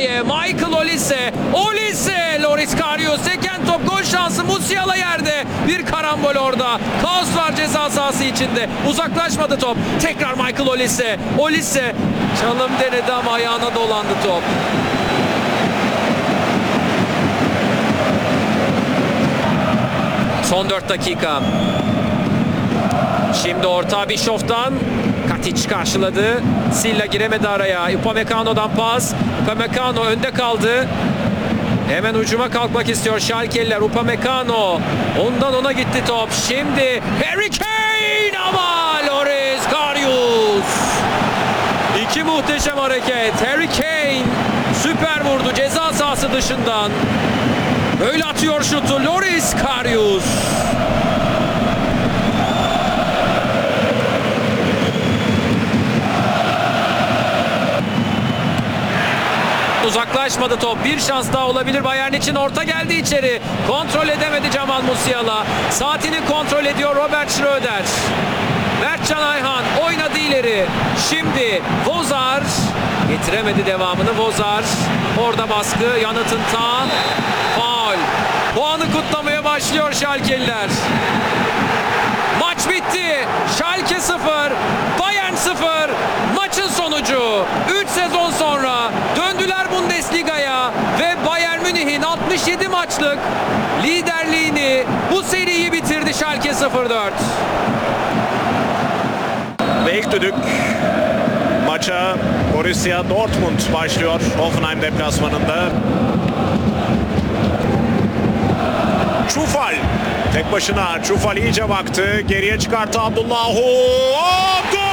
Olise'ye. Michael Olise. Olise. Loris Karius. Seken top. Gol şansı. Musiala yerde. Bir karambol orada. Kaos var ceza sahası içinde. Uzaklaşmadı top. Tekrar Michael Olise. Olise. Çalım denedi ama ayağına dolandı top. Son 4 dakika. Şimdi orta Bischoff'tan. Katic karşıladı. Silla giremedi araya. Upamecano'dan pas. Upamecano önde kaldı. Hemen ucuma kalkmak istiyor Schalkeliler. Upamecano. Ondan ona gitti top. Şimdi Harry Kane ama Loris Karius. İki muhteşem hareket. Harry Kane süper vurdu ceza sahası dışından. Öyle atıyor şutu Loris Karius. Uzaklaşmadı top. Bir şans daha olabilir Bayern için. Orta geldi içeri. Kontrol edemedi Jamal Musiala. Saatini kontrol ediyor Robert Schröder. Mertcan Ayhan oynadı ileri. Şimdi Vozar getiremedi devamını. Vozar orada baskı. Yanıtın ta. Faul. Puanı kutlamaya başlıyor Schalkeliler. Maç bitti. Schalke 0, Bayern 0. Maçın sonucu. 3 sezon sonra döndüler Bundesliga'ya ve Bayern Münih'in 67 maçlık liderliğini, bu seriyi bitirdi Schalke 04. Ve ilk düdük maça Borussia Dortmund başlıyor Hoffenheim deplasmanında. Çufal tek başına. Çufal iyice baktı. Geriye çıkarttı Abdullahu. Abdullah!